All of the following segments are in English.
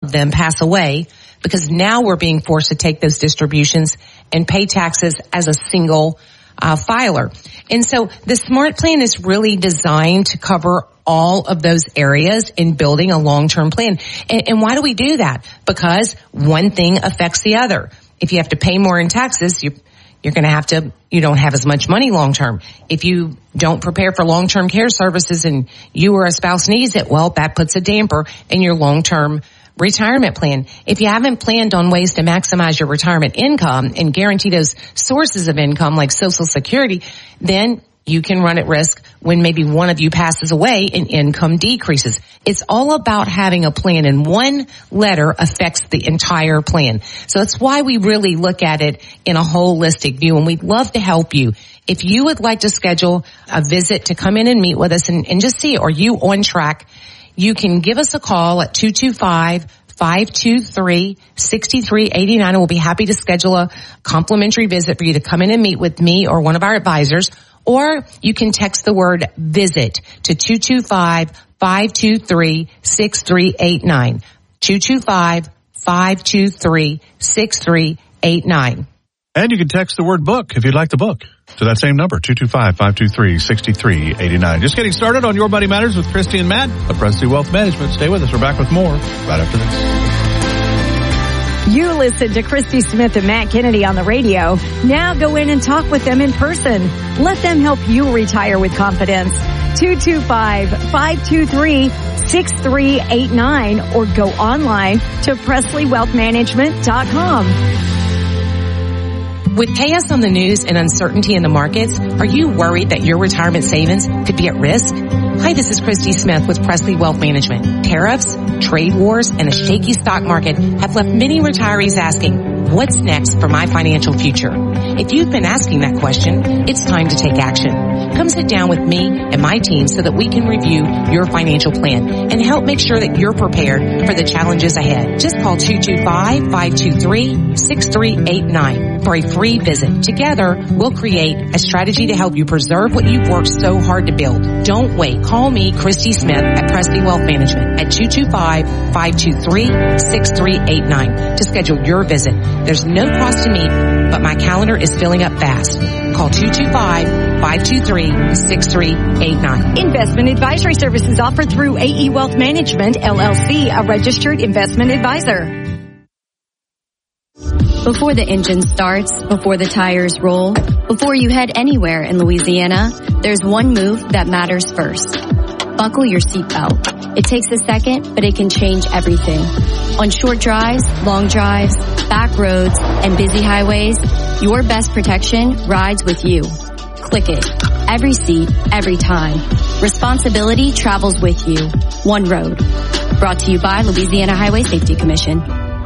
of them pass away because now we're being forced to take those distributions and pay taxes as a single filer. And so the SMART plan is really designed to cover all of those areas in building a long-term plan. And why do we do that? Because one thing affects the other. If you have to pay more in taxes, you're going to you don't have as much money long-term. If you don't prepare for long-term care services and you or a spouse needs it, well, that puts a damper in your long-term retirement plan. If you haven't planned on ways to maximize your retirement income and guarantee those sources of income like Social Security, then you can run at risk when maybe one of you passes away and income decreases. It's all about having a plan, and one letter affects the entire plan. So that's why we really look at it in a holistic view, and we'd love to help you. If you would like to schedule a visit to come in and meet with us and just see, are you on track? You can give us a call at 225-523-6389, and we'll be happy to schedule a complimentary visit for you to come in and meet with me or one of our advisors. Or you can text the word VISIT to 225-523-6389. 225-523-6389. And you can text the word book if you'd like to book to that same number, 225-523-6389. Just getting started on Your Money Matters with Christy and Matt of Presley Wealth Management. Stay with us. We're back with more right after this. You listen to Christy Smith and Matt Kennedy on the radio. Now go in and talk with them in person. Let them help you retire with confidence. 225-523-6389 or go online to PresleyWealthManagement.com. With chaos on the news and uncertainty in the markets, are you worried that your retirement savings could be at risk? Hi, this is Christy Smith with Presley Wealth Management. Tariffs, trade wars, and a shaky stock market have left many retirees asking, what's next for my financial future? If you've been asking that question, it's time to take action. Come sit down with me and my team so that we can review your financial plan and help make sure that you're prepared for the challenges ahead. Just call 225-523-6389 for a free visit. Together, we'll create a strategy to help you preserve what you've worked so hard to build. Don't wait. Call me, Christy Smith, at Presley Wealth Management at 225-523-6389 to schedule your visit. There's no cost to meet, but my calendar is filling up fast. Call 225-523-6389. Investment advisory services offered through AE Wealth Management, LLC, a registered investment advisor. Before the engine starts, before the tires roll, before you head anywhere in Louisiana, there's one move that matters first. Buckle your seatbelt. It takes a second, but it can change everything. On short drives, long drives, back roads, and busy highways, your best protection rides with you. Click it. Every seat, every time. Responsibility travels with you. One road. Brought to you by Louisiana Highway Safety Commission.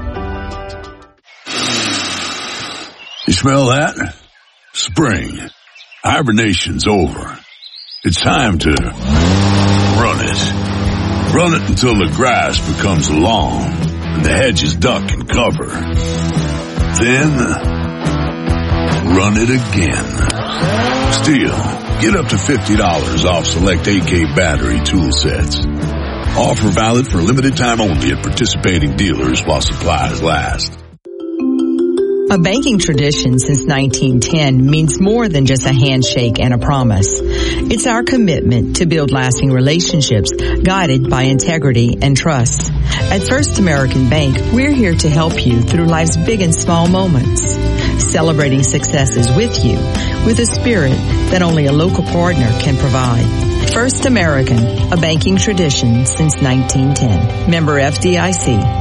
You smell that? Spring. Hibernation's over. It's time to run it. Run it until the grass becomes long and the hedges duck and cover. Then run it again. Still, get up to $50 off select AK battery tool sets. Offer valid for limited time only at participating dealers while supplies last. A banking tradition since 1910 means more than just a handshake and a promise. It's our commitment to build lasting relationships guided by integrity and trust. At First American Bank, we're here to help you through life's big and small moments, celebrating successes with you with a spirit that only a local partner can provide. First American, a banking tradition since 1910. Member FDIC.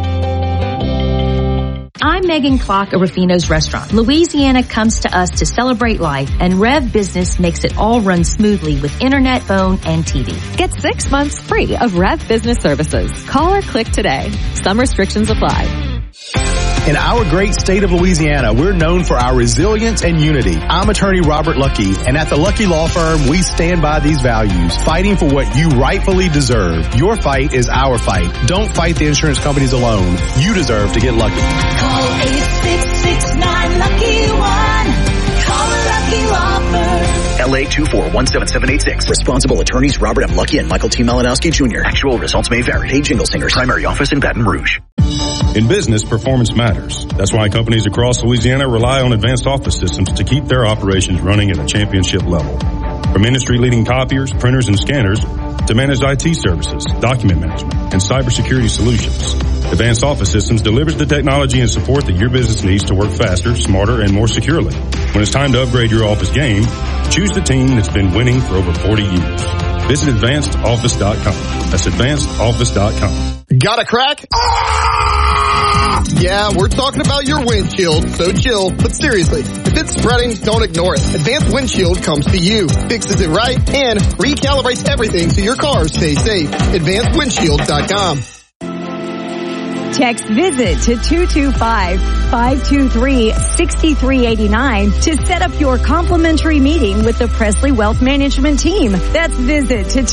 I'm Megan Clark of Rufino's Restaurant. Louisiana comes to us to celebrate life, and Rev Business makes it all run smoothly with internet, phone, and TV. Get 6 months free of Rev Business services. Call or click today. Some restrictions apply. In our great state of Louisiana, we're known for our resilience and unity. I'm attorney Robert Lucky, and at the Lucky Law Firm, we stand by these values, fighting for what you rightfully deserve. Your fight is our fight. Don't fight the insurance companies alone. You deserve to get lucky. Call 866-9-LUCKY-1. Call the Lucky Law Firm. LA 2417786. Responsible attorneys Robert M. Lucky and Michael T. Malinowski Jr. Actual results may vary. Page Jingle Singers. Primary office in Baton Rouge. In business, performance matters. That's why companies across Louisiana rely on Advanced Office Systems to keep their operations running at a championship level. From industry-leading copiers, printers, and scanners to managed IT services, document management, and cybersecurity solutions, Advanced Office Systems delivers the technology and support that your business needs to work faster, smarter, and more securely. When it's time to upgrade your office game, choose the team that's been winning for over 40 years. Visit AdvancedOffice.com. That's AdvancedOffice.com. Got a crack? Yeah, we're talking about your windshield, so chill. But seriously, if it's spreading, don't ignore it. Advanced Windshield comes to you, fixes it right, and recalibrates everything so your car stays safe. AdvancedWindshield.com. Text VISIT to 225-523-6389 to set up your complimentary meeting with the Presley Wealth Management team. That's VISIT to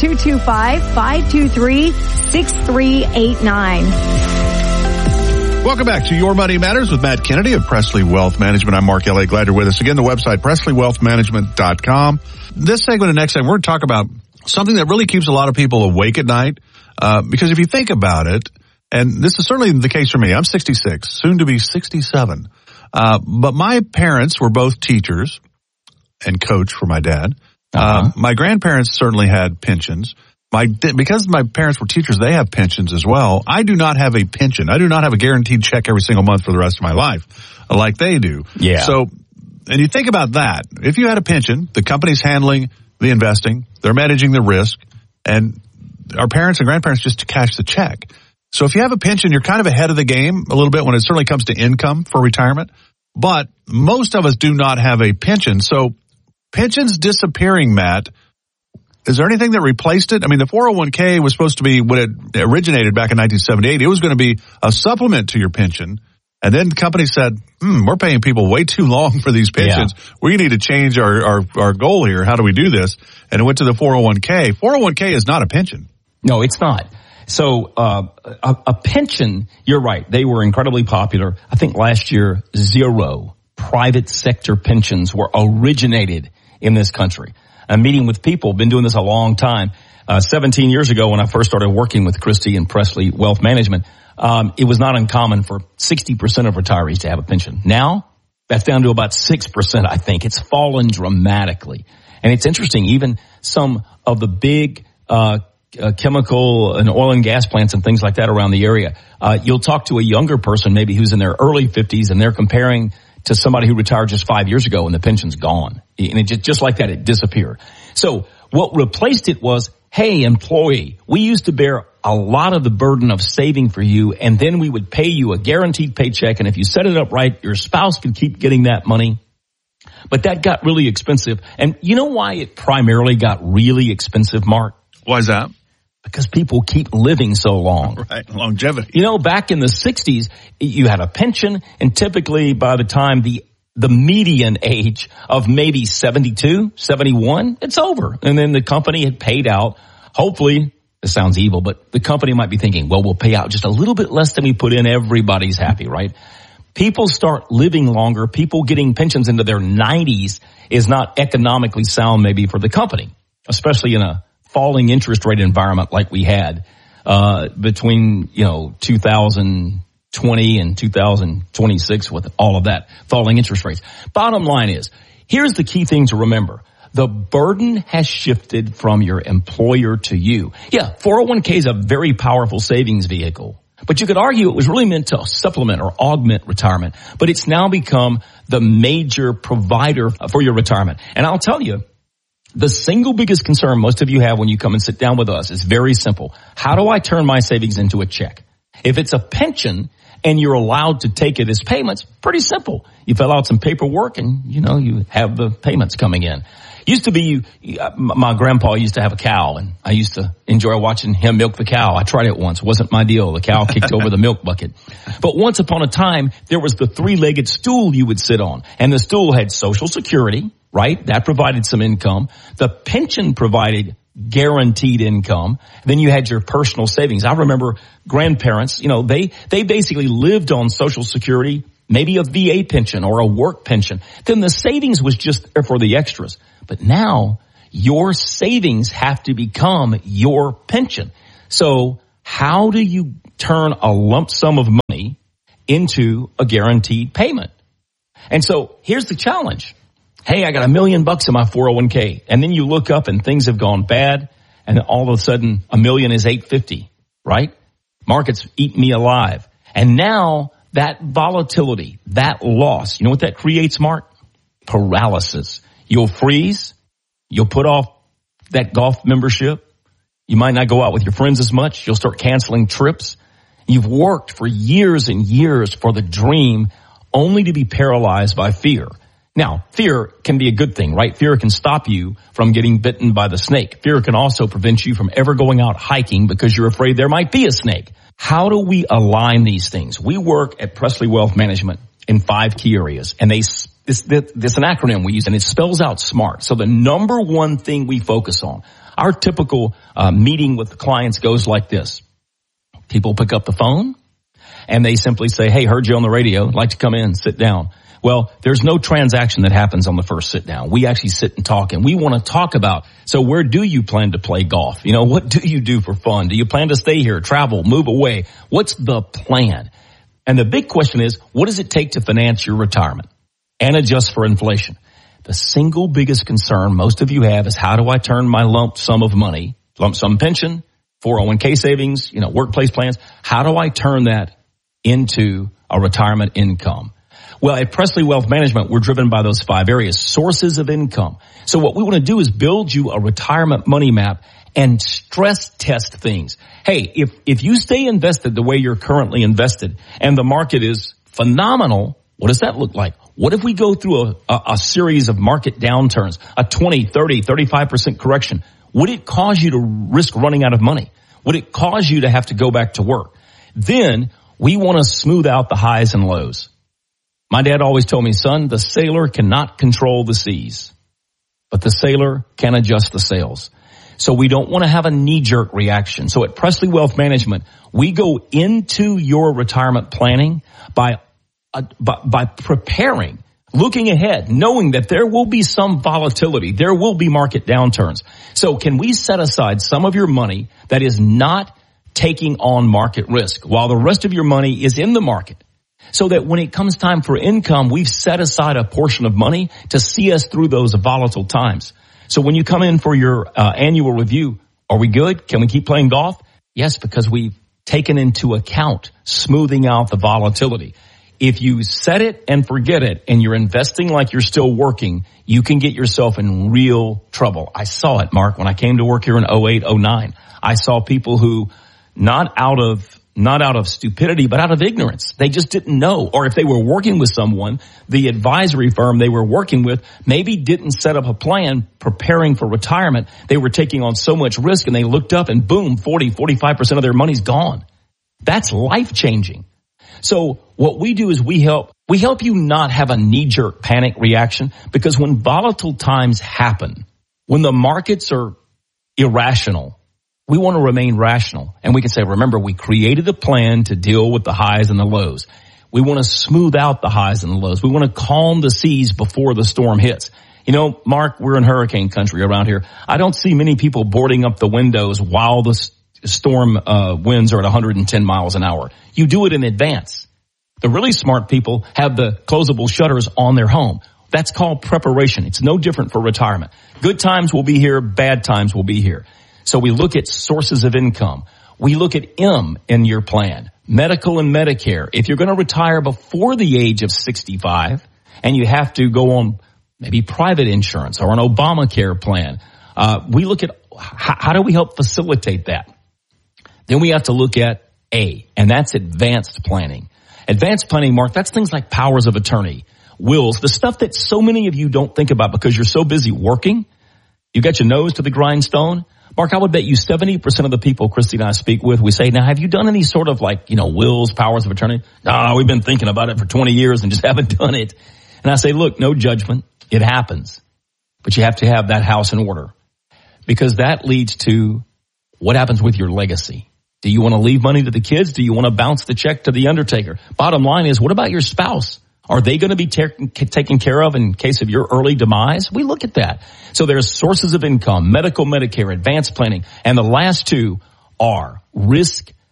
225-523-6389. Welcome back to Your Money Matters with Matt Kennedy of Presley Wealth Management. I'm Mark L.A. Glad you're with us. Again, the website, PresleyWealthManagement.com. This segment and next segment, we're going to talk about something that really keeps a lot of people awake at night. Because if you think about it, and this is certainly the case for me, I'm 66, soon to be 67. But my parents were both teachers and coach for my dad. My grandparents certainly had pensions. Because my parents were teachers, they have pensions as well. I do not have a pension. I do not have a guaranteed check every single month for the rest of my life like they do. Yeah. So, and you think about that. If you had a pension, the company's handling the investing, they're managing the risk, and our parents and grandparents just cash the check. So if you have a pension, you're kind of ahead of the game a little bit when it certainly comes to income for retirement. But most of us do not have a pension. So pensions disappearing, Matt, is there anything that replaced it? I mean, the 401k was supposed to be, when it originated back in 1978, it was going to be a supplement to your pension. And then the company said, we're paying people way too long for these pensions. Yeah. We need to change our goal here. How do we do this? And it went to the 401k. 401k is not a pension. No, it's not. So, a pension, you're right. They were incredibly popular. I think last year, 0 private sector pensions were originated in this country. I'm meeting with people, been doing this a long time. 17 years ago when I first started working with Christy and Presley Wealth Management, it was not uncommon for 60% of retirees to have a pension. Now, that's down to about 6%, I think. It's fallen dramatically. And it's interesting, even some of the big, chemical and oil and gas plants and things like that around the area. You'll talk to a younger person, maybe who's in their early 50s, and they're comparing to somebody who retired just 5 years ago and the pension's gone. And it just like that, it disappeared. So what replaced it was, hey, employee, we used to bear a lot of the burden of saving for you, and then we would pay you a guaranteed paycheck, and if you set it up right, your spouse could keep getting that money. But that got really expensive. And you know why it primarily got really expensive, Mark? Why is that? Because people keep living so long. Right, longevity. You know, back in the 60s, you had a pension, and typically by the time the median age of maybe 72, 71, it's over. And then the company had paid out, hopefully, it sounds evil, but the company might be thinking, well, we'll pay out just a little bit less than we put in, everybody's happy, right? People start living longer. People getting pensions into their 90s is not economically sound maybe for the company, especially in a falling interest rate environment like we had between 2020 and 2026 with all of that falling interest rates. Bottom line is, here's the key thing to remember. The burden has shifted from your employer to you. Yeah, 401k is a very powerful savings vehicle. But you could argue it was really meant to supplement or augment retirement. But it's now become the major provider for your retirement. And I'll tell you, the single biggest concern most of you have when you come and sit down with us is very simple. How do I turn my savings into a check? If it's a pension and you're allowed to take it as payments, pretty simple. You fill out some paperwork and, you have the payments coming in. Used to be, my grandpa used to have a cow, and I used to enjoy watching him milk the cow. I tried it once. It wasn't my deal. The cow kicked over the milk bucket. But once upon a time, there was the 3-legged stool you would sit on, and the stool had Social Security, right? That provided some income. The pension provided guaranteed income. Then you had your personal savings. I remember grandparents, they basically lived on Social Security, maybe a VA pension or a work pension. Then the savings was just for the extras. But now your savings have to become your pension. So how do you turn a lump sum of money into a guaranteed payment. And so here's the challenge. Hey, I got $1 million in my 401k. And then you look up and things have gone bad. And all of a sudden $1 million is $850, right? Markets eat me alive. And now that volatility, that loss, you know what that creates, Mark? Paralysis. You'll freeze. You'll put off that golf membership. You might not go out with your friends as much. You'll start canceling trips. You've worked for years and years for the dream only to be paralyzed by fear. Now, fear can be a good thing, right? Fear can stop you from getting bitten by the snake. Fear can also prevent you from ever going out hiking because you're afraid there might be a snake. How do we align these things? We work at Presley Wealth Management in 5 key areas, and this an acronym we use, and it spells out SMART. So the number one thing we focus on, our typical meeting with the clients goes like this. People pick up the phone, and they simply say, hey, heard you on the radio. I'd like to come in, sit down. Well, there's no transaction that happens on the first sit down. We actually sit and talk, and we want to talk about, so where do you plan to play golf? You know, what do you do for fun? Do you plan to stay here, travel, move away? What's the plan? And the big question is, what does it take to finance your retirement and adjust for inflation? The single biggest concern most of you have is, how do I turn my lump sum of money, lump sum pension, 401k savings, workplace plans, how do I turn that into a retirement income? Well, at Presley Wealth Management, we're driven by those 5 areas, sources of income. So what we want to do is build you a retirement money map and stress test things. Hey, if you stay invested the way you're currently invested and the market is phenomenal, what does that look like? What if we go through a series of market downturns, a 20, 30, 35% correction? Would it cause you to risk running out of money? Would it cause you to have to go back to work? Then we want to smooth out the highs and lows. My dad always told me, son, the sailor cannot control the seas, but the sailor can adjust the sails. So we don't want to have a knee-jerk reaction. So at Presley Wealth Management, we go into your retirement planning by preparing, looking ahead, knowing that there will be some volatility, there will be market downturns. So can we set aside some of your money that is not taking on market risk while the rest of your money is in the market? So that when it comes time for income, we've set aside a portion of money to see us through those volatile times. So when you come in for your annual review, are we good? Can we keep playing golf? Yes, because we've taken into account smoothing out the volatility. If you set it and forget it and you're investing like you're still working, you can get yourself in real trouble. I saw it, Mark, when I came to work here in 08, 09. I saw people who, not out of stupidity, but out of ignorance. They just didn't know. Or if they were working with someone, the advisory firm they were working with maybe didn't set up a plan preparing for retirement. They were taking on so much risk, and they looked up and boom, 45% of their money's gone. That's life-changing. So what we do is we help you not have a knee-jerk panic reaction, because when volatile times happen, when the markets are irrational, we want to remain rational. And we can say, remember, we created a plan to deal with the highs and the lows. We want to smooth out the highs and the lows. We want to calm the seas before the storm hits. Mark, we're in hurricane country around here. I don't see many people boarding up the windows while the storm winds are at 110 miles an hour. You do it in advance. The really smart people have the closable shutters on their home. That's called preparation. It's no different for retirement. Good times will be here. Bad times will be here. So we look at sources of income. We look at M in your plan, medical and Medicare. If you're going to retire before the age of 65 and you have to go on maybe private insurance or an Obamacare plan, we look at how do we help facilitate that? Then we have to look at A, and that's advanced planning. Advanced planning, Mark, that's things like powers of attorney, wills, the stuff that so many of you don't think about because you're so busy working. You got your nose to the grindstone. Mark, I would bet you 70% of the people Christy and I speak with, we say, now, have you done any sort of wills, powers of attorney? No, we've been thinking about it for 20 years and just haven't done it. And I say, look, no judgment. It happens. But you have to have that house in order, because that leads to what happens with your legacy. Do you want to leave money to the kids? Do you want to bounce the check to the undertaker? Bottom line is, what about your spouse? Are they going to be taken care of in case of your early demise? We look at that. So there's sources of income, medical, Medicare, advanced planning, and the last two are risk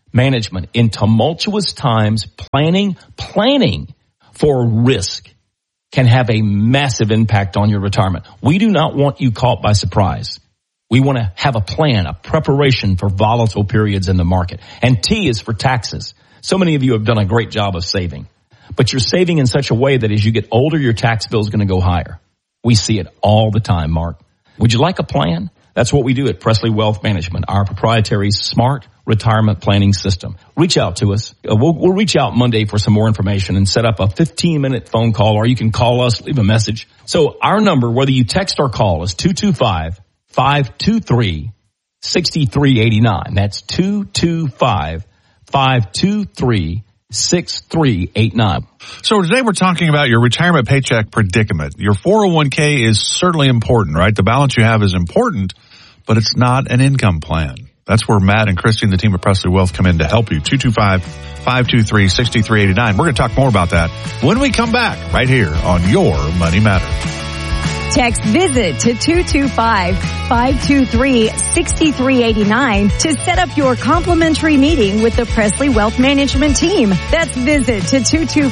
management in tumultuous times, planning for risk can have a massive impact on your retirement. We do not want you caught by surprise. We want to have a plan, a preparation for volatile periods in the market. And T is for taxes. So many of you have done a great job of saving, but you're saving in such a way that as you get older, your tax bill is going to go higher. We see it all the time, Mark. Would you like a plan? That's what we do at Presley Wealth Management, our proprietary smart retirement planning system. Reach out to us. We'll reach out Monday for some more information and set up a 15-minute phone call, or you can call us, leave a message. So our number, whether you text or call, is 225-523-6389. That's 225-523-6389. So today we're talking about your retirement paycheck predicament. Your 401k is certainly important, right? The balance you have is important, but it's not an income plan. That's where Matt and Christy and the team at Presley Wealth come in to help you. 225-523-6389. We're going to talk more about that when we come back right here on Your Money Matters. Text VISIT to 225-523-6389 to set up your complimentary meeting with the Presley Wealth Management team. That's VISIT to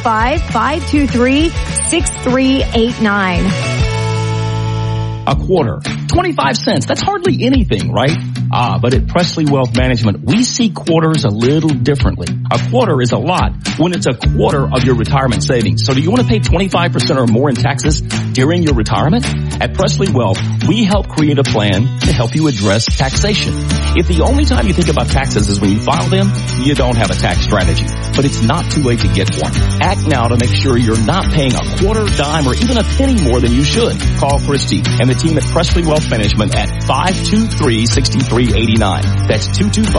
225-523-6389. A quarter, 25 cents. That's hardly anything, right? But at Presley Wealth Management, we see quarters a little differently. A quarter is a lot when it's a quarter of your retirement savings. So do you want to pay 25% or more in taxes during your retirement? At Presley Wealth, we help create a plan to help you address taxation. If the only time you think about taxes is when you file them, you don't have a tax strategy. But it's not too late to get one. Act now to make sure you're not paying a quarter, dime, or even a penny more than you should. Call Christy and the team at Presley Wealth Management at 523-6389. That's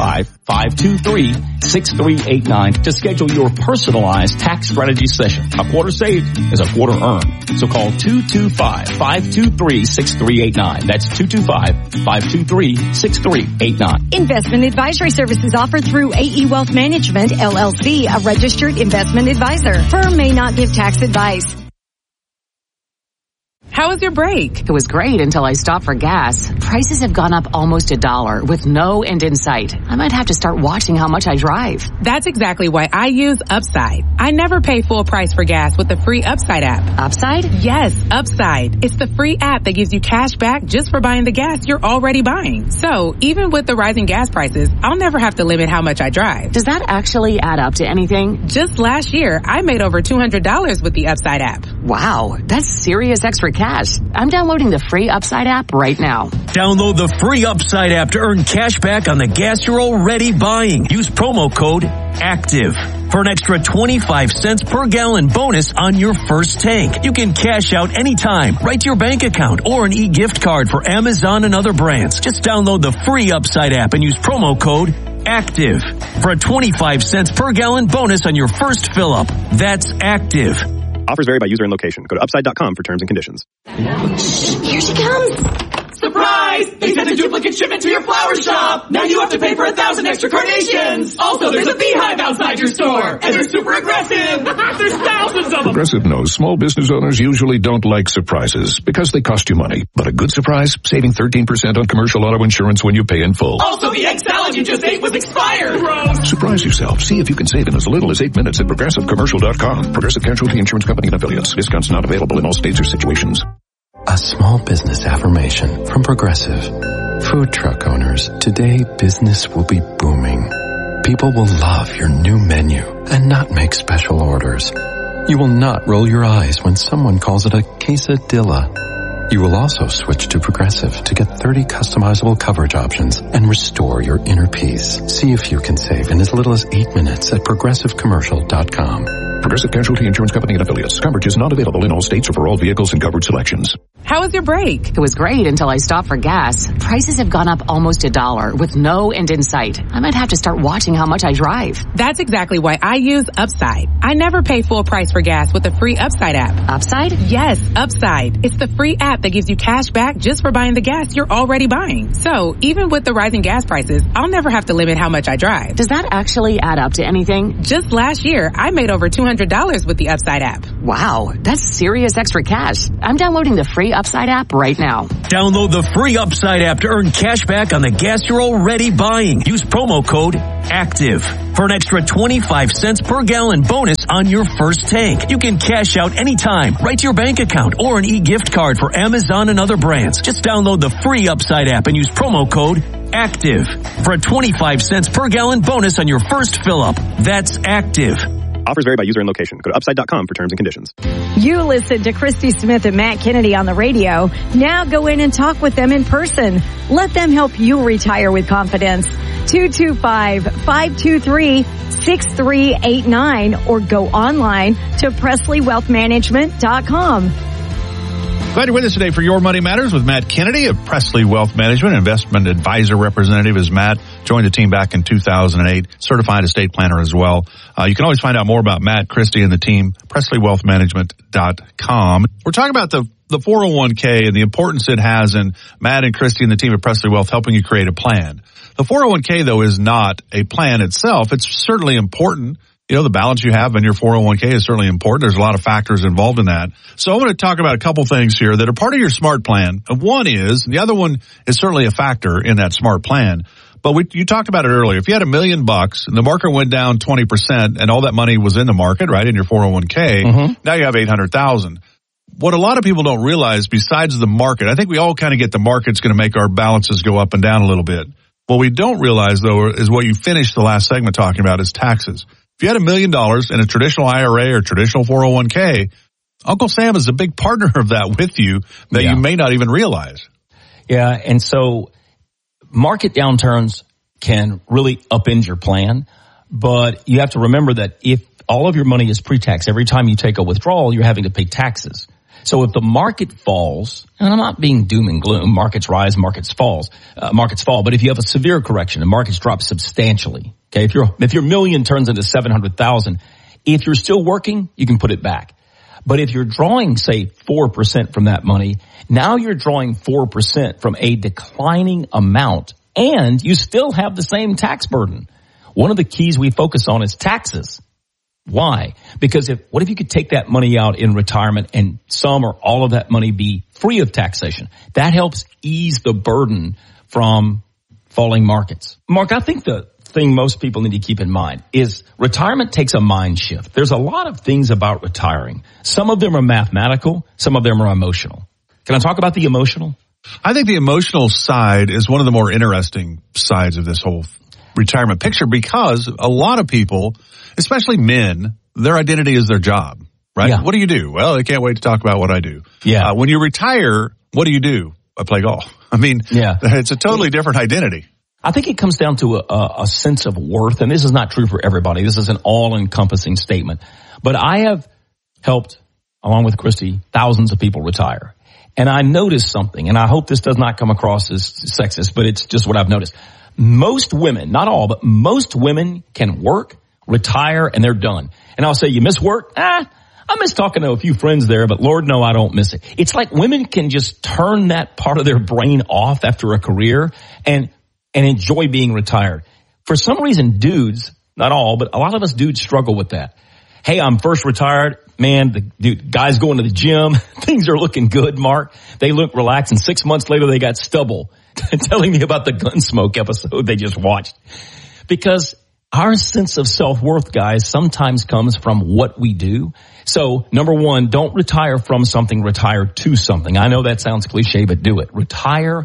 225-523-6389 to schedule your personalized tax strategy session. A quarter saved is a quarter earned. So call 225-523-6389. That's 225-523-6389. Investment advisory services offered through AE Wealth Management, LLC, a registered investment advisor. Firm may not give tax advice. How was your break? It was great until I stopped for gas. Prices have gone up almost $1 with no end in sight. I might have to start watching how much I drive. That's exactly why I use Upside. I never pay full price for gas with the free Upside app. Upside? Yes, Upside. It's the free app that gives you cash back just for buying the gas you're already buying. So even with the rising gas prices, I'll never have to limit how much I drive. Does that actually add up to anything? Just last year, I made over $200 with the Upside app. Wow, that's serious extra cash. I'm downloading the free Upside app right now. Download the free Upside app to earn cash back on the gas you're already buying. Use promo code ACTIVE for an extra 25 cents per gallon bonus on your first tank. You can cash out anytime, right to your bank account, or an e-gift card for Amazon and other brands. Just download the free Upside app and use promo code ACTIVE for a 25 cents per gallon bonus on your first fill-up. That's ACTIVE. Offers vary by user and location. Go to upside.com for terms and conditions. Here she comes. Surprise! They sent a duplicate shipment to your flower shop! Now you have to pay for 1,000 extra carnations! Also, there's a beehive outside your store! And they're super aggressive! There's thousands of them! Progressive knows small business owners usually don't like surprises because they cost you money. But a good surprise, saving 13% on commercial auto insurance when you pay in full. Also, the egg salad you just ate was expired! Gross! Surprise yourself. See if you can save in as little as 8 minutes at ProgressiveCommercial.com. Progressive Casualty Insurance Company and Affiliates. Discounts not available in all states or situations. A small business affirmation from Progressive. Food truck owners, today business will be booming. People will love your new menu and not make special orders. You will not roll your eyes when someone calls it a quesadilla. You will also switch to Progressive to get 30 customizable coverage options and restore your inner peace. See if you can save in as little as 8 minutes at ProgressiveCommercial.com. Progressive Casualty Insurance Company and Affiliates. Coverage is not available in all states or for all vehicles and coverage selections. How was your break? It was great until I stopped for gas. Prices have gone up almost $1 with no end in sight. I might have to start watching how much I drive. That's exactly why I use Upside. I never pay full price for gas with the free Upside app. Upside? Yes, Upside. It's the free app that gives you cash back just for buying the gas you're already buying. So even with the rising gas prices, I'll never have to limit how much I drive. Does that actually add up to anything? Just last year, I made over $200 with the Upside app. Wow, that's serious extra cash. I'm downloading the free Upside app right now. Download the free Upside app to earn cash back on the gas you're already buying. Use promo code ACTIVE for an extra 25 cents per gallon bonus on your first tank. You can cash out anytime, right to your bank account, or an e-gift card for Amazon and other brands. Just download the free Upside app and use promo code ACTIVE for a 25 cents per gallon bonus on your first fill-up. That's ACTIVE. Offers vary by user and location. Go to upside.com for terms and conditions. You listen to Christy Smith and Matt Kennedy on the radio. Now go in and talk with them in person. Let them help you retire with confidence. 225-523-6389 or go online to PresleyWealthManagement.com. Glad you're with us today for Your Money Matters with Matt Kennedy of Presley Wealth Management. Investment advisor representative is Matt. Joined the team back in 2008. Certified estate planner as well. You can always find out more about Matt, Christy, and the team, PresleyWealthManagement.com. We're talking about the 401k and the importance it has in Matt and Christy and the team at Presley Wealth helping you create a plan. The 401k, though, is not a plan itself. It's certainly important. You know, the balance you have in your 401k is certainly important. There's a lot of factors involved in that. So I want to talk about a couple things here that are part of your SMART plan. One is, and the other one is certainly a factor in that SMART plan. But you talked about it earlier. If you had $1 million and the market went down 20% and all that money was in the market, right, in your 401k, now you have $800,000. What a lot of people don't realize besides the market, I think we all kind of get the market's going to make our balances go up and down a little bit. What we don't realize, though, is what you finished the last segment talking about is taxes. If you had $1 million in a traditional IRA or traditional 401k, Uncle Sam is a big partner of that with you that you may not even realize. Yeah, and so market downturns can really upend your plan, but you have to remember that if all of your money is pre-tax, every time you take a withdrawal, you're having to pay taxes. So if the market falls, and I'm not being doom and gloom, markets rise, markets fall, but if you have a severe correction and markets drop substantially, okay, if your $1 million turns into $700,000, if you're still working, you can put it back. But if you're drawing, say, 4% from that money, now you're drawing 4% from a declining amount, and you still have the same tax burden. One of the keys we focus on is taxes. Why? Because what if you could take that money out in retirement and some or all of that money be free of taxation? That helps ease the burden from falling markets. Mark, I think the thing most people need to keep in mind is retirement takes a mind shift. There's a lot of things about retiring. Some of them are mathematical. Some of them are emotional. Can I talk about the emotional? I think the emotional side is one of the more interesting sides of this whole retirement picture because a lot of people, especially men, their identity is their job, right? Yeah. What do you do? Well, I can't wait to talk about what I do. Yeah. When you retire, what do you do? I play golf. I mean, it's a totally different identity. I think it comes down to a sense of worth, and this is not true for everybody. This is an all-encompassing statement. But I have helped, along with Christy, thousands of people retire. And I noticed something, and I hope this does not come across as sexist, but it's just what I've noticed. Most women, not all, but most women can work, retire, and they're done. And I'll say, you miss work? I miss talking to a few friends there, but Lord, no, I don't miss it. It's like women can just turn that part of their brain off after a career and enjoy being retired. For some reason, dudes, not all, but a lot of us dudes struggle with that. Hey, I'm first retired. Man, the guy's going to the gym. Things are looking good, Mark. They look relaxed, and 6 months later they got stubble. Telling me about the Gunsmoke episode they just watched. Because our sense of self-worth, guys, sometimes comes from what we do. So, number one, don't retire from something, retire to something. I know that sounds cliche, but do it. Retire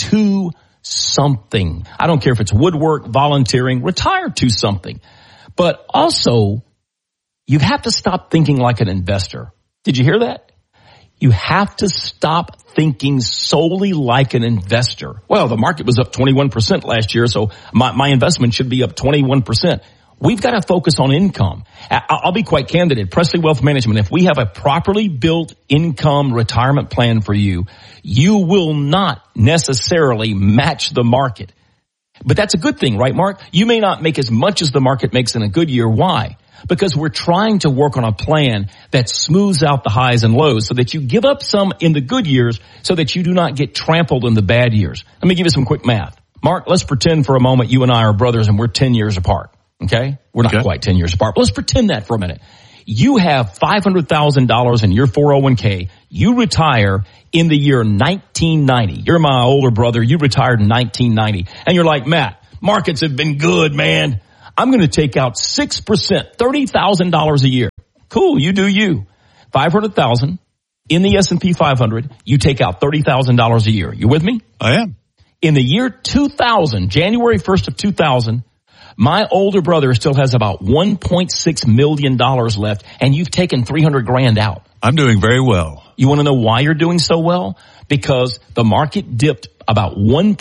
to something. I don't care if it's woodwork, volunteering, retire to something. But also, you have to stop thinking like an investor. Did you hear that? You have to stop thinking solely like an investor. Well, the market was up 21% last year, so my investment should be up 21%. We've got to focus on income. I'll be quite candid. At Presley Wealth Management, if we have a properly built income retirement plan for you, you will not necessarily match the market. But that's a good thing, right, Mark? You may not make as much as the market makes in a good year. Why? Because we're trying to work on a plan that smooths out the highs and lows so that you give up some in the good years so that you do not get trampled in the bad years. Let me give you some quick math. Mark, let's pretend for a moment you and I are brothers and we're 10 years apart. Okay? We're not quite 10 years apart, but let's pretend that for a minute. you have $500,000 in your 401k. You retire in the year 1990. You're my older brother. You retired in 1990. And you're like, Matt, markets have been good, man. I'm going to take out 6%, $30,000 a year. Cool. You do you. 500,000 in the S&P 500. You take out $30,000 a year. You with me? I am. In the year 2000, January 1st of 2000, my older brother still has about $1.6 million left, and you've taken $300,000 out. I'm doing very well. You want to know why you're doing so well? Because the market dipped about 1% in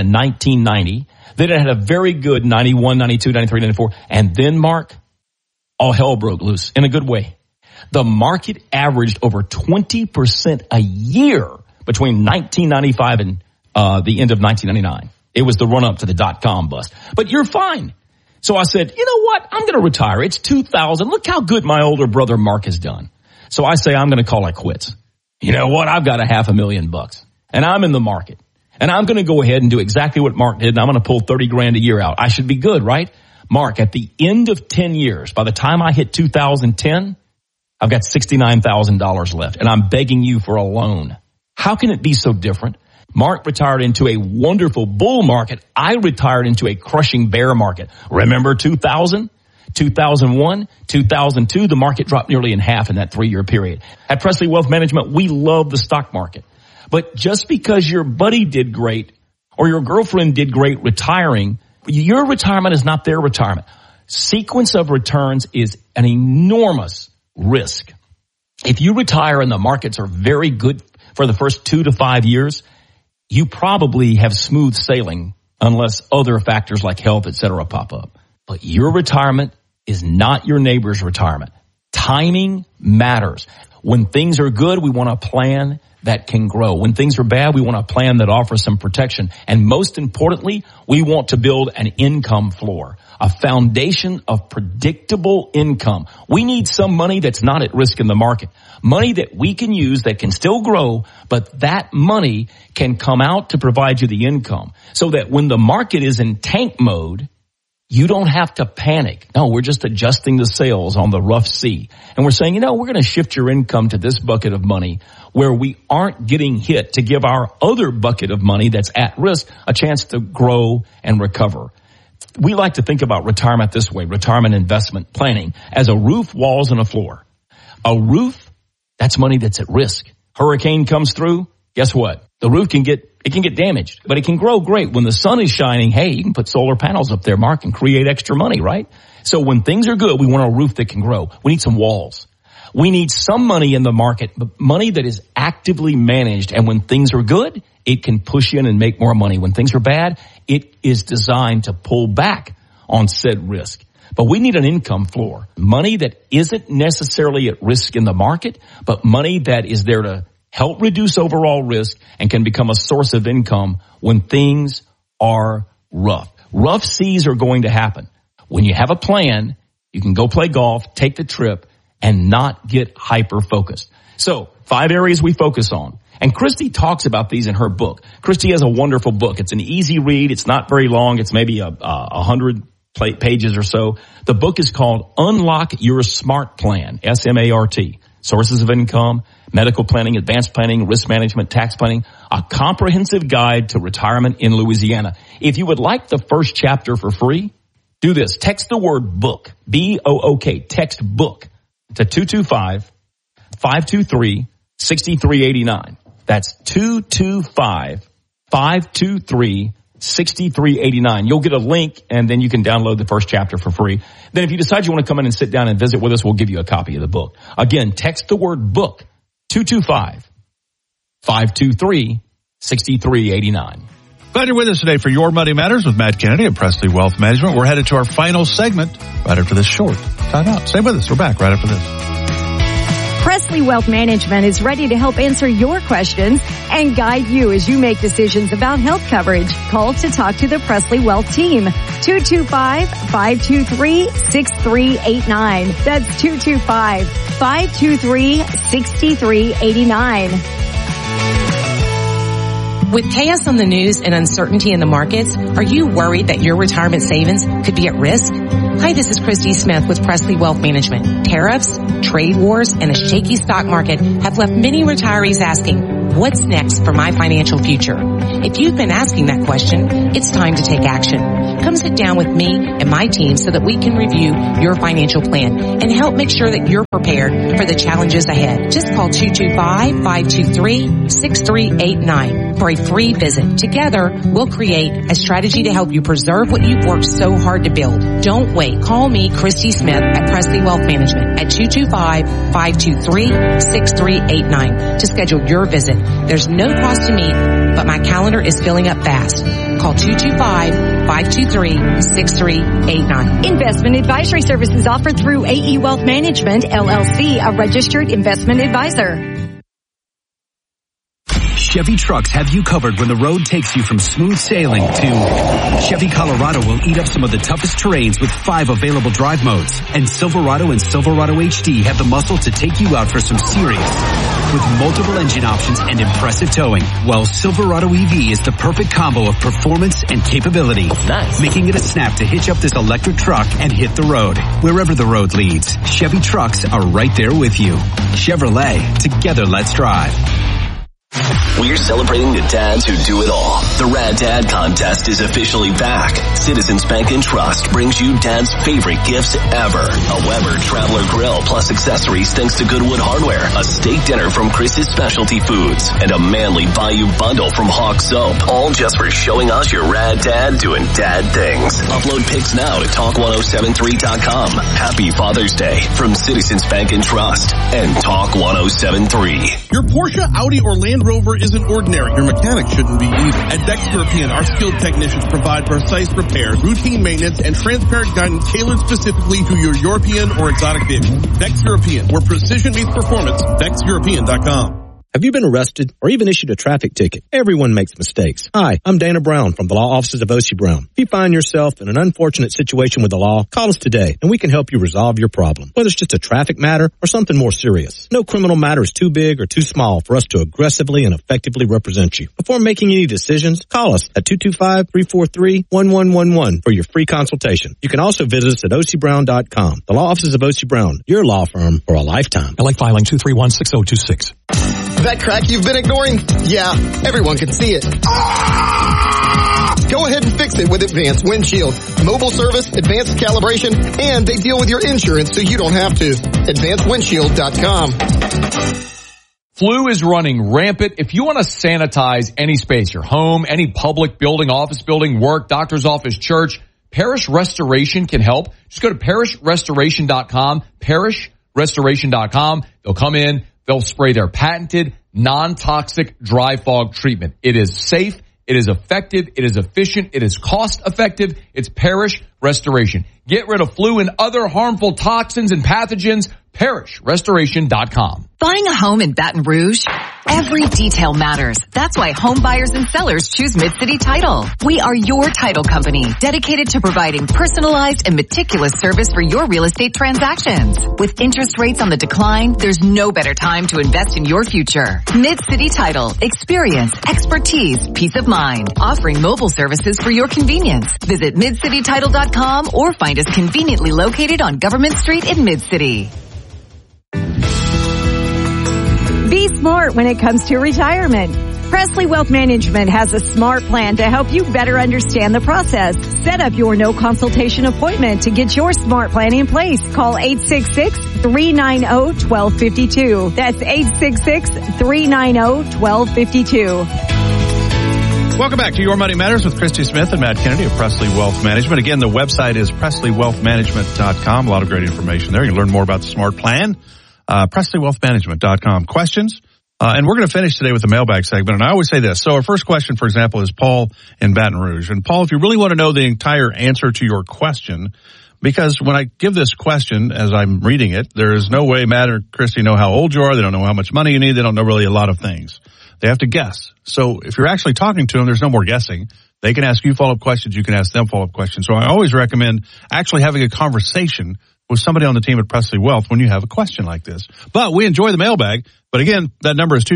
1990. Then it had a very good 91, 92, 93, 94. And then, Mark, all hell broke loose in a good way. The market averaged over 20% a year between 1995 and the end of 1999. It was the run-up to the dot-com bust. But you're fine. So I said, you know what? I'm going to retire. It's 2000. Look how good my older brother Mark has done. So I say I'm going to call it quits. You know what? I've got $500,000 and I'm in the market and I'm going to go ahead and do exactly what Mark did. And I'm going to pull $30,000 a year out. I should be good, right? Mark, at the end of 10 years, by the time I hit 2010, I've got $69,000 left and I'm begging you for a loan. How can it be so different? Mark retired into a wonderful bull market. I retired into a crushing bear market. Remember 2000, 2001, 2002, the market dropped nearly in half in that 3-year period. At Presley Wealth Management, we love the stock market. But just because your buddy did great or your girlfriend did great retiring, your retirement is not their retirement. Sequence of returns is an enormous risk. If you retire and the markets are very good for the first 2 to 5 years, you probably have smooth sailing unless other factors like health, et cetera, pop up. But your retirement is not your neighbor's retirement. Timing matters. When things are good, we want a plan that can grow. When things are bad, we want a plan that offers some protection. And most importantly, we want to build an income floor, a foundation of predictable income. We need some money that's not at risk in the market. Money that we can use that can still grow, but that money can come out to provide you the income so that when the market is in tank mode, you don't have to panic. No, we're just adjusting the sails on the rough sea. And we're saying, we're going to shift your income to this bucket of money where we aren't getting hit to give our other bucket of money that's at risk a chance to grow and recover. We like to think about retirement this way, retirement investment planning, as a roof, walls, and a floor. A roof, that's money that's at risk. Hurricane comes through, guess what? The roof can get damaged, but it can grow great. When the sun is shining, hey, you can put solar panels up there, Mark, and create extra money, right? So when things are good, we want a roof that can grow. We need some walls. We need some money in the market, but money that is actively managed. And when things are good, it can push in and make more money. When things are bad, it is designed to pull back on said risk. But we need an income floor. Money that isn't necessarily at risk in the market, but money that is there to help reduce overall risk and can become a source of income when things are rough. Rough seas are going to happen. When you have a plan, you can go play golf, take the trip, and not get hyper-focused. So, 5 areas we focus on. And Christy talks about these in her book. Christy has a wonderful book. It's an easy read. It's not very long. It's maybe 100 pages or so. The book is called Unlock Your Smart Plan, SMART. Sources of income, medical planning, advanced planning, risk management, tax planning, a comprehensive guide to retirement in Louisiana. If you would like the first chapter for free, do this. Text the word book, B-O-O-K, text book to 225-523-6389. That's 225-523-6389. You'll get a link and then you can download the first chapter for free. Then if you decide you want to come in and sit down and visit with us, we'll give you a copy of the book. Again, text the word book, 225-523-6389. Glad you're with us today for Your Money Matters with Matt Kennedy of Presley Wealth Management. We're headed to our final segment right after this short time out. Stay with us. We're back right after this. Presley Wealth Management is ready to help answer your questions and guide you as you make decisions about health coverage. Call to talk to the Presley Wealth team. 225-523-6389. That's 225-523-6389. With chaos on the news and uncertainty in the markets, are you worried that your retirement savings could be at risk? Hi, this is Christy Smith with Presley Wealth Management. Tariffs, trade wars, and a shaky stock market have left many retirees asking, what's next for my financial future? If you've been asking that question, it's time to take action. Come sit down with me and my team so that we can review your financial plan and help make sure that you're prepared for the challenges ahead. Just call 225-523-6389 for a free visit. Together, we'll create a strategy to help you preserve what you've worked so hard to build. Don't wait. Call me, Christy Smith, at Presley Wealth Management at 225-523-6389 to schedule your visit. There's no cost to meet, but my calendar is filling up fast. Call 225-523-6389. Investment advisory services offered through AE Wealth Management, LLC, a registered investment advisor. Chevy trucks have you covered when the road takes you from smooth sailing to Chevy Colorado will eat up some of the toughest terrains with 5 available drive modes. And Silverado and Silverado HD have the muscle to take you out for some serious with multiple engine options and impressive towing. While Silverado EV is the perfect combo of performance and capability, making it a snap to hitch up this electric truck and hit the road. Wherever the road leads, Chevy trucks are right there with you. Chevrolet, together let's drive. We're celebrating the dads who do it all. The Rad Dad Contest is officially back. Citizens Bank and Trust brings you Dad's favorite gifts ever. A Weber Traveler Grill plus accessories thanks to Goodwood Hardware, a steak dinner from Chris's Specialty Foods, and a Manly Bayou bundle from Hawk Soap. All just for showing us your Rad Dad doing dad things. Upload pics now to Talk1073.com. Happy Father's Day from Citizens Bank and Trust and Talk 1073. Your Porsche, Audi, or Land Rover isn't ordinary. Your mechanic shouldn't be either. At Dex European, our skilled technicians provide precise repairs, routine maintenance, and transparent guidance tailored specifically to your European or exotic vehicle. Dex European, where precision meets performance. DexEuropean.com. Have you been arrested or even issued a traffic ticket? Everyone makes mistakes. Hi, I'm Dana Brown from the law offices of O.C. Brown. If you find yourself in an unfortunate situation with the law, call us today and we can help you resolve your problem, whether it's just a traffic matter or something more serious. No criminal matter is too big or too small for us to aggressively and effectively represent you. Before making any decisions, call us at 225-343-1111 for your free consultation. You can also visit us at ocbrown.com. The law offices of O.C. Brown, your law firm for a lifetime. LA filing 231-6026. That crack you've been ignoring? Yeah, everyone can see it. Go ahead and fix it with Advanced Windshield. Mobile service, advanced calibration, and they deal with your insurance so you don't have to. AdvancedWindshield.com. Flu is running rampant. If you want to sanitize any space, your home, any public building, office building, work, doctor's office, church, Parish Restoration can help. Just go to parishrestoration.com, parishrestoration.com. They'll come in. They'll spray their patented non-toxic dry fog treatment. It is safe. It is effective. It is efficient. It is cost effective. It's Parish Restoration. Get rid of flu and other harmful toxins and pathogens. ParishRestoration.com. Buying a home in Baton Rouge? Every detail matters. That's why home buyers and sellers choose Mid-City Title. We are your title company, dedicated to providing personalized and meticulous service for your real estate transactions. With interest rates on the decline, there's no better time to invest in your future. Mid-City Title. Experience, expertise, peace of mind. Offering mobile services for your convenience. Visit midcitytitle.com or find us conveniently located on Government Street in Mid-City. Be smart when it comes to retirement. Presley Wealth Management has a smart plan to help you better understand the process. Set up your no consultation appointment to get your smart plan in place. Call 866-390-1252. That's 866-390-1252. Welcome back to Your Money Matters with Christy Smith and Matt Kennedy of Presley Wealth Management. Again, the website is PresleyWealthManagement.com. A lot of great information there. You can learn more about the smart plan. PresleyWealthManagement.com. Questions? And we're going to finish today with the mailbag segment. And I always say this. So our first question, for example, is Paul in Baton Rouge. And Paul, if you really want to know the entire answer to your question, because when I give this question as I'm reading it, there is no way Matt or Christy know how old you are. They don't know how much money you need. They don't know really a lot of things. They have to guess. So if you're actually talking to them, there's no more guessing. They can ask you follow-up questions. You can ask them follow-up questions. So I always recommend actually having a conversation with somebody on the team at Presley Wealth when you have a question like this. But we enjoy the mailbag. But again, that number is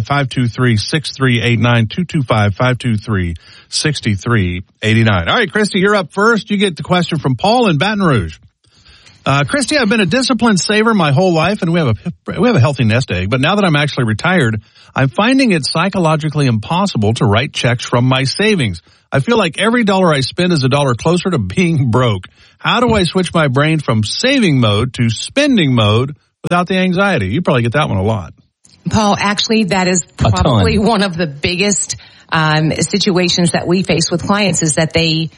225-523-6389, 225-523-6389. All right, Christy, you're up first. You get the question from Paul in Baton Rouge. Christy, I've been a disciplined saver my whole life, and we have a healthy nest egg. But now that I'm actually retired, I'm finding it psychologically impossible to write checks from my savings. I feel like every dollar I spend is a dollar closer to being broke. How do I switch my brain from saving mode to spending mode without the anxiety? You probably get that one a lot. Paul, actually, that is probably one of the biggest situations that we face with clients is that they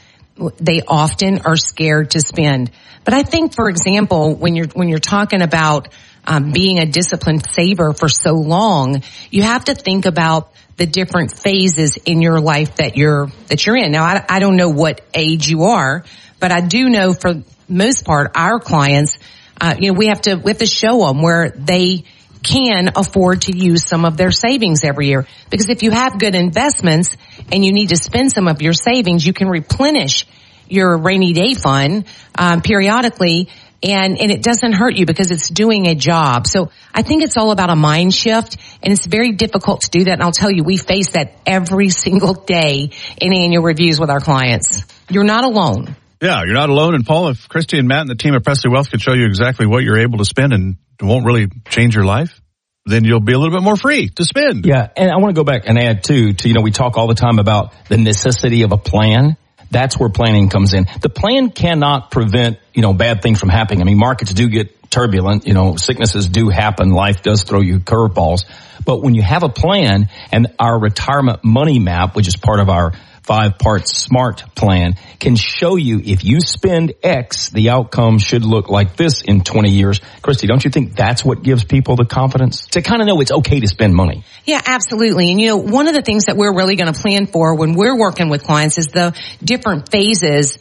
often are scared to spend. But I think, for example, when you're talking about being a disciplined saver for so long, you have to think about the different phases in your life that you're in. Now, I don't know what age you are, but I do know for the most part, our clients, we have to show them where they can afford to use some of their savings every year. Because if you have good investments and you need to spend some of your savings, you can replenish your rainy day fund periodically, and it doesn't hurt you because it's doing a job. So I think it's all about a mind shift, and it's very difficult to do that. And I'll tell you, we face that every single day in annual reviews with our clients. You're not alone. Yeah, you're not alone. And Paul, if Christy and Matt and the team at Presley Wealth could show you exactly what you're able to spend and it won't really change your life, then you'll be a little bit more free to spend. Yeah, and I want to go back and add to we talk all the time about the necessity of a plan. That's where planning comes in. The plan cannot prevent, bad things from happening. I mean, markets do get turbulent, sicknesses do happen, life does throw you curveballs. But when you have a plan, and our retirement money map, which is part of our 5-part SMART plan, can show you if you spend X, the outcome should look like this in 20 years. Christy, don't you think that's what gives people the confidence to kind of know it's okay to spend money? Yeah, absolutely. And one of the things that we're really going to plan for when we're working with clients is the different phases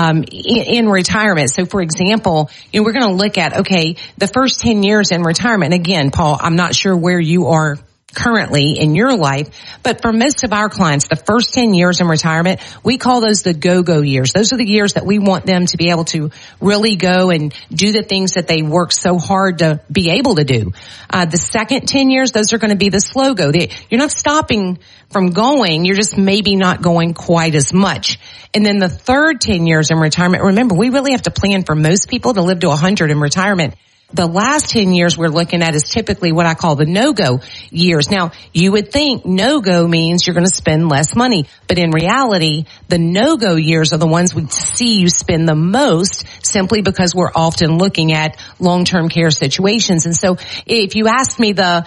in retirement. So for example, we're going to look at, the first 10 years in retirement. And again, Paul, I'm not sure where you are currently in your life, but for most of our clients, the first 10 years in retirement, we call those the go-go years. Those are the years that we want them to be able to really go and do the things that they work so hard to be able to do. The second 10 years, those are going to be the slow go. You're not stopping from going, you're just maybe not going quite as much. And then the third 10 years in retirement, remember, we really have to plan for most people to live to 100 in retirement. The last 10 years we're looking at is typically what I call the no-go years. Now, you would think no-go means you're going to spend less money, but in reality, the no-go years are the ones we see you spend the most simply because we're often looking at long-term care situations. And so if you asked me the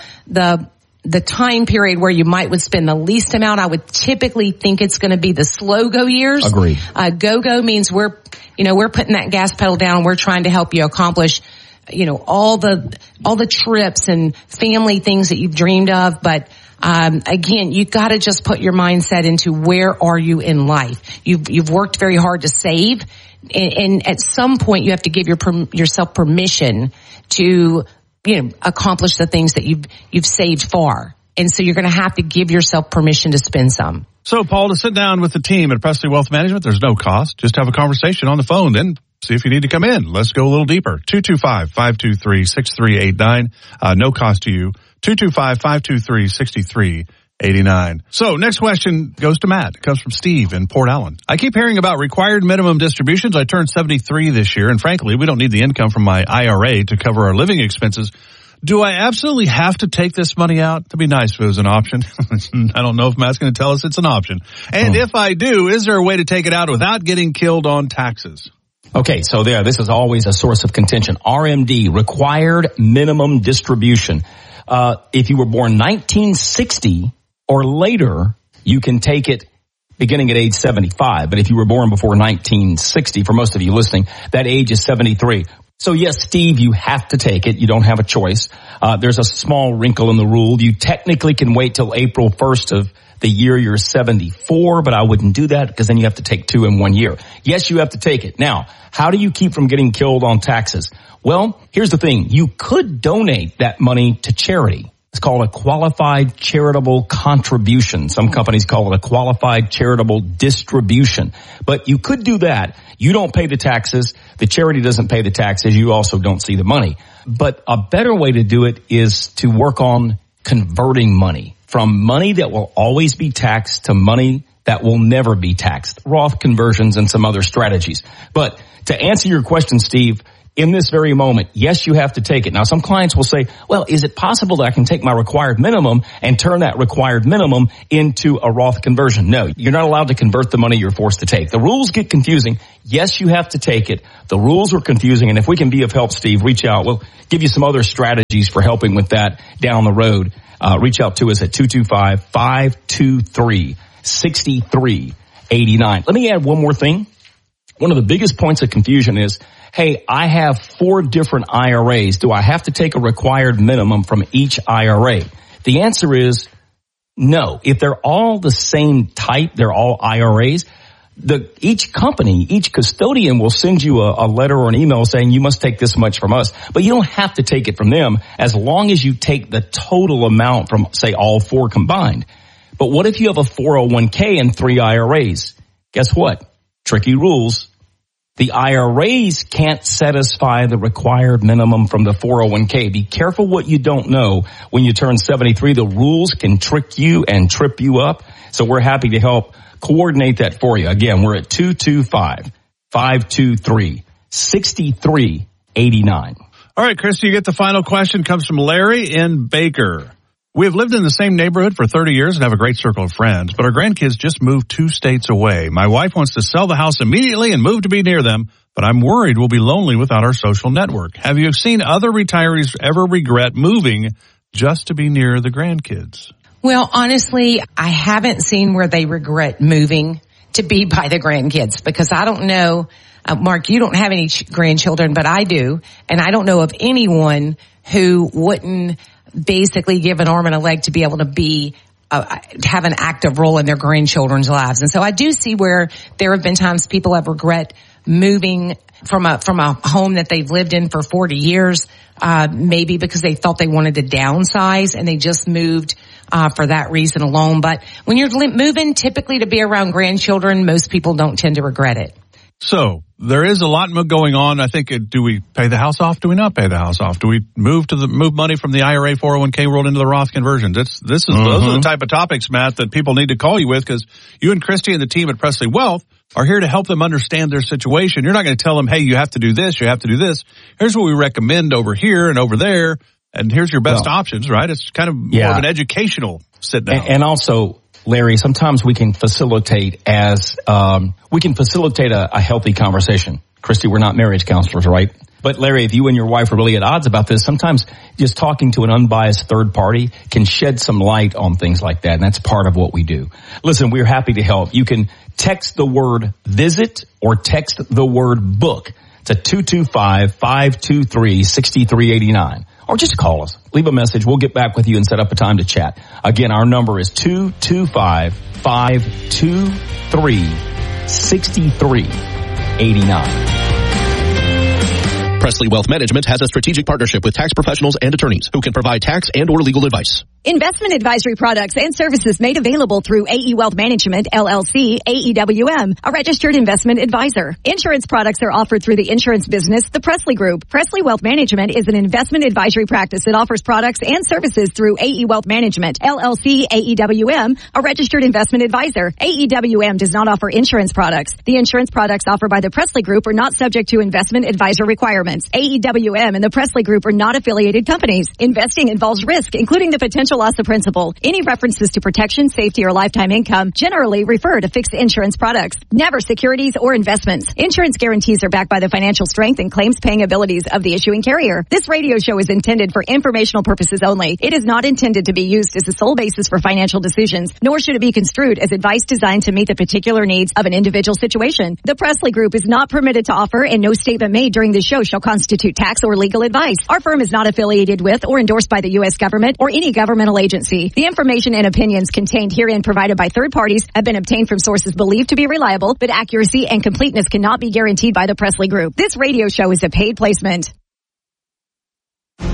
time period where you would spend the least amount, I would typically think it's going to be the slow go years. Agreed. Go-go means we're putting that gas pedal down and we're trying to help you accomplish all the trips and family things that you've dreamed of. But, again, you've got to just put your mindset into where are you in life? You've worked very hard to save. And at some point you have to give yourself permission to, accomplish the things that you've saved for. And so you're going to have to give yourself permission to spend some. So, Paul, to sit down with the team at Presley Wealth Management, there's no cost. Just have a conversation on the phone, then see if you need to come in. Let's go a little deeper. 225-523-6389. No cost to you. 225-523-6389. So next question goes to Matt. It comes from Steve in Port Allen. I keep hearing about required minimum distributions. I turned 73 this year, and frankly, we don't need the income from my IRA to cover our living expenses. Do I absolutely have to take this money out? It'd be nice if it was an option. I don't know if Matt's going to tell us it's an option. And if I do, is there a way to take it out without getting killed on taxes? Okay, so this is always a source of contention. RMD, required minimum distribution. If you were born 1960 or later, you can take it beginning at age 75. But if you were born before 1960, for most of you listening, that age is 73. So yes, Steve, you have to take it. You don't have a choice. There's a small wrinkle in the rule. You technically can wait till April 1st of the year you're 74, but I wouldn't do that because then you have to take 2 in 1 year. Yes, you have to take it. Now, how do you keep from getting killed on taxes? Well, here's the thing. You could donate that money to charity. It's called a qualified charitable contribution. Some companies call it a qualified charitable distribution. But you could do that. You don't pay the taxes. The charity doesn't pay the taxes. You also don't see the money. But a better way to do it is to work on converting money from money that will always be taxed to money that will never be taxed. Roth conversions and some other strategies. But to answer your question, Steve, in this very moment, yes, you have to take it. Now, some clients will say, well, is it possible that I can take my required minimum and turn that required minimum into a Roth conversion? No, you're not allowed to convert the money you're forced to take. The rules get confusing. Yes, you have to take it. The rules are confusing. And if we can be of help, Steve, reach out. We'll give you some other strategies for helping with that down the road. Reach out to us at 225-523-6389. Let me add one more thing. One of the biggest points of confusion is, hey, I have 4 different IRAs. Do I have to take a required minimum from each IRA? The answer is no. If they're all the same type, they're all IRAs, each company, each custodian will send you a letter or an email saying you must take this much from us. But you don't have to take it from them as long as you take the total amount from, say, all 4 combined. But what if you have a 401k and 3 IRAs? Guess what? Tricky rules. The IRAs can't satisfy the required minimum from the 401k. Be careful what you don't know. When you turn 73, the rules can trick you and trip you up. So we're happy to help coordinate that for you. Again, we're at 225-523-6389. All right, Christy, you get the final question. Comes from Larry in Baker. We have lived in the same neighborhood for 30 years and have a great circle of friends, but our grandkids just moved 2 states away. My wife wants to sell the house immediately and move to be near them, but I'm worried we'll be lonely without our social network. Have you seen other retirees ever regret moving just to be near the grandkids? Well, honestly, I haven't seen where they regret moving to be by the grandkids, because I don't know, Mark, you don't have any grandchildren, but I do, and I don't know of anyone who wouldn't basically give an arm and a leg to be able to be have an active role in their grandchildren's lives. And so I do see where there have been times people have regret moving from a home that they've lived in for 40 years, maybe because they thought they wanted to downsize and they just moved for that reason alone. But when you're moving typically to be around grandchildren, most people don't tend to regret it. So there is a lot going on. I think, do we pay the house off? Do we not pay the house off? Do we move money from the IRA 401k world into the Roth conversions? Those are the type of topics, Matt, that people need to call you with, because you and Christy and the team at Presley Wealth are here to help them understand their situation. You're not going to tell them, hey, you have to do this, you have to do this. Here's what we recommend over here and over there, and here's your best options, right? It's kind of more of an educational sit down. And also, Larry, sometimes we can facilitate a healthy conversation. Christy, we're not marriage counselors, right? But Larry, if you and your wife are really at odds about this, sometimes just talking to an unbiased third party can shed some light on things like that. And that's part of what we do. Listen, we're happy to help. You can text the word visit or text the word book to 225-523-6389. Or just call us. Leave a message. We'll get back with you and set up a time to chat. Again, our number is 225-523-6389. Presley Wealth Management has a strategic partnership with tax professionals and attorneys who can provide tax and or legal advice. Investment advisory products and services made available through AE Wealth Management, LLC, AEWM, a registered investment advisor. Insurance products are offered through the insurance business, the Presley Group. Presley Wealth Management is an investment advisory practice that offers products and services through AE Wealth Management, LLC, AEWM, a registered investment advisor. AEWM does not offer insurance products. The insurance products offered by the Presley Group are not subject to investment advisor requirements. AEWM and the Presley Group are not affiliated companies. Investing involves risk, including the potential loss of principal. Any references to protection, safety, or lifetime income generally refer to fixed insurance products, never securities or investments. Insurance guarantees are backed by the financial strength and claims paying abilities of the issuing carrier. This radio show is intended for informational purposes only. It is not intended to be used as the sole basis for financial decisions, nor should it be construed as advice designed to meet the particular needs of an individual situation. The Presley Group is not permitted to offer, and no statement made during this show shall constitute tax or legal advice. Our firm is not affiliated with or endorsed by the U.S. government or any governmental agency. The information and opinions contained herein provided by third parties have been obtained from sources believed to be reliable, but accuracy and completeness cannot be guaranteed by the Presley Group. This radio show is a paid placement.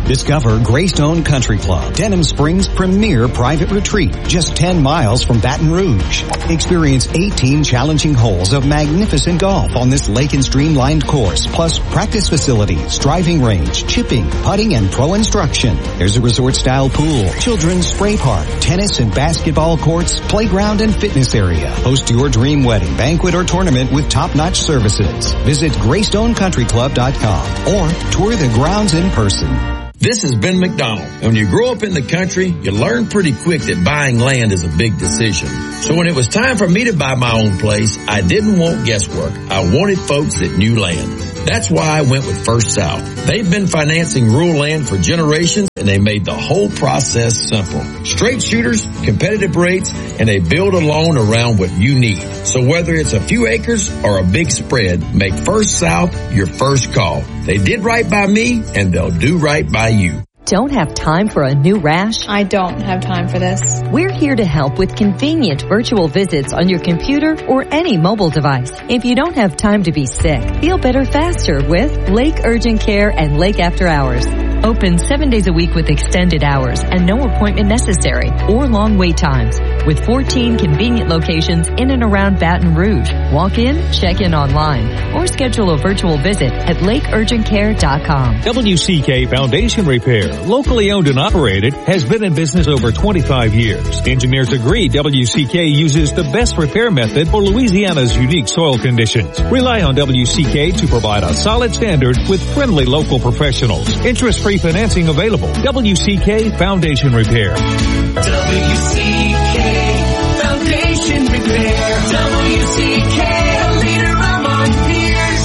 Discover Greystone Country Club, Denham Springs' premier private retreat, just 10 miles from Baton Rouge. Experience 18 challenging holes of magnificent golf on this lake and streamlined course, plus practice facilities, driving range, chipping, putting, and pro instruction. There's a resort-style pool, children's spray park, tennis and basketball courts, playground and fitness area. Host your dream wedding, banquet, or tournament with top-notch services. Visit GreystonecountryClub.com or tour the grounds in person. This is Ben McDonald. When you grow up in the country, you learn pretty quick that buying land is a big decision. So when it was time for me to buy my own place, I didn't want guesswork. I wanted folks that knew land. That's why I went with First South. They've been financing rural land for generations, and they made the whole process simple. Straight shooters, competitive rates, and they build a loan around what you need. So whether it's a few acres or a big spread, make First South your first call. They did right by me, and they'll do right by you. Don't have time for a new rash? I don't have time for this. We're here to help with convenient virtual visits on your computer or any mobile device. If you don't have time to be sick, feel better faster with Lake Urgent Care and Lake After Hours. Open 7 days a week with extended hours and no appointment necessary or long wait times. With 14 convenient locations in and around Baton Rouge. Walk in, check in online, or schedule a virtual visit at lakeurgentcare.com. WCK Foundation Repair, locally owned and operated, has been in business over 25 years. Engineers agree WCK uses the best repair method for Louisiana's unique soil conditions. Rely on WCK to provide a solid standard with friendly local professionals. Interest-free financing available. WCK Foundation Repair. WCK Foundation Repair. WCK, a leader among peers.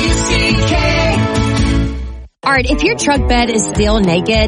WCK. Alright, if your truck bed is still naked,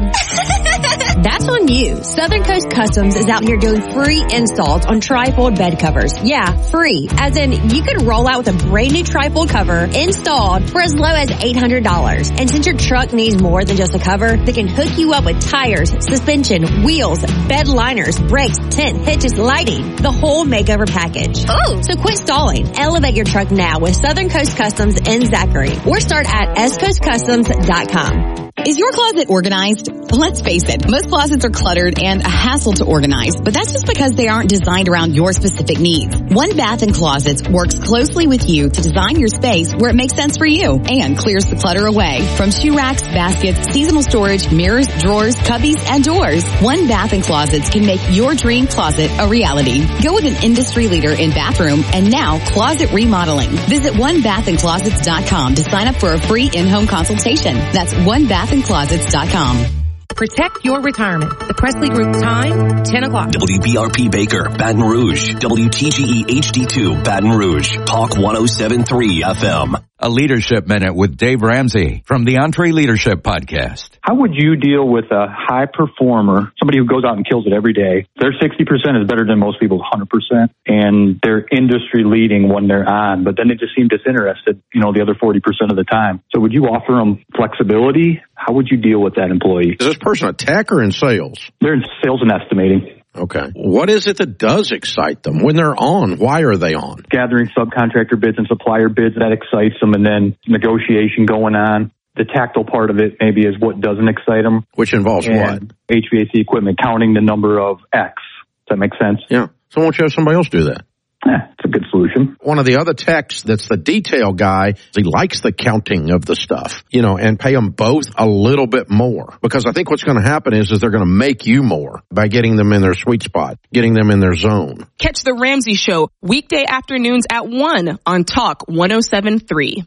that's on you. Southern Coast Customs is out here doing free installs on trifold bed covers. Yeah, free. As in, you could roll out with a brand new trifold cover installed for as low as $800. And since your truck needs more than just a cover, they can hook you up with tires, suspension, wheels, bed liners, brakes, tent, hitches, lighting, the whole makeover package. Oh! So quit stalling. Elevate your truck now with Southern Coast Customs in Zachary. Or start at scoastcustoms.com. Is your closet organized? Let's face it, most closets are cluttered and a hassle to organize, but that's just because they aren't designed around your specific needs. One Bath & Closets works closely with you to design your space where it makes sense for you and clears the clutter away. From shoe racks, baskets, seasonal storage, mirrors, drawers, cubbies, and doors, One Bath & Closets can make your dream closet a reality. Go with an industry leader in bathroom and now closet remodeling. Visit onebathandclosets.com to sign up for a free in-home consultation. That's onebathandclosets.com. Protect your retirement. The Presley Group time, 10 o'clock. WBRP Baker, Baton Rouge. WTGE HD2, Baton Rouge. Talk 107.3 FM. A Leadership Minute with Dave Ramsey from the Entree Leadership Podcast. How would you deal with a high performer, somebody who goes out and kills it every day? Their 60% is better than most people's 100%, and they're industry leading when they're on, but then they just seem disinterested, the other 40% of the time. So would you offer them flexibility? How would you deal with that employee? Is this person a tech or in sales? They're in sales and estimating. Okay. What is it that does excite them? When they're on, why are they on? Gathering subcontractor bids and supplier bids, that excites them, and then negotiation going on. The tactile part of it maybe is what doesn't excite them. Which involves what? HVAC equipment, counting the number of X. Does that make sense? Yeah. So why don't you have somebody else do that? Yeah, it's a good solution. One of the other techs that's the detail guy, he likes the counting of the stuff, and pay them both a little bit more. Because I think what's going to happen is they're going to make you more by getting them in their sweet spot, getting them in their zone. Catch The Ramsey Show weekday afternoons at 1 on Talk 107.3.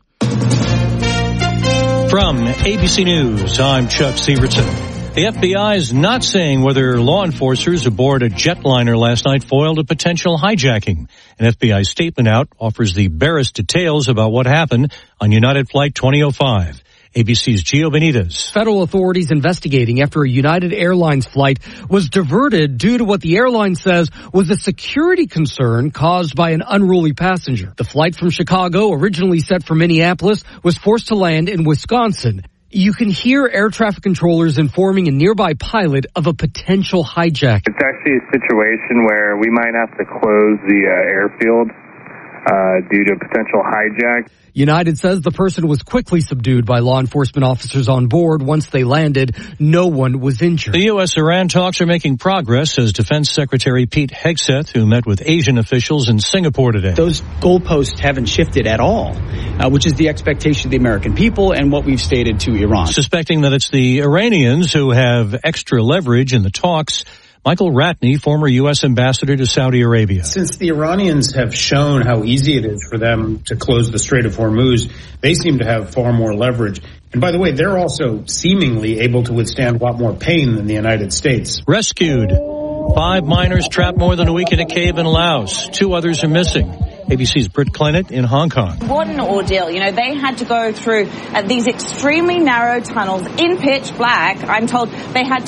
From ABC News, I'm Chuck Severson. The FBI is not saying whether law enforcers aboard a jetliner last night foiled a potential hijacking. An FBI statement out offers the barest details about what happened on United Flight 2005. ABC's Gio Benitez. Federal authorities investigating after a United Airlines flight was diverted due to what the airline says was a security concern caused by an unruly passenger. The flight from Chicago, originally set for Minneapolis, was forced to land in Wisconsin. You can hear air traffic controllers informing a nearby pilot of a potential hijack. It's actually a situation where we might have to close the airfield due to potential hijack. United says the person was quickly subdued by law enforcement officers on board. Once they landed, no one was injured. The U.S.-Iran talks are making progress, says Defense Secretary Pete Hegseth, who met with Asian officials in Singapore today. Those goalposts haven't shifted at all, which is the expectation of the American people and what we've stated to Iran. Suspecting that it's the Iranians who have extra leverage in the talks, Michael Ratney, former U.S. ambassador to Saudi Arabia. Since the Iranians have shown how easy it is for them to close the Strait of Hormuz, they seem to have far more leverage. And by the way, they're also seemingly able to withstand a lot more pain than the United States. Rescued. 5 miners trapped more than a week in a cave in Laos. 2 others are missing. ABC's Britt Clennett in Hong Kong. What an ordeal. You know, they had to go through these extremely narrow tunnels in pitch black. I'm told they had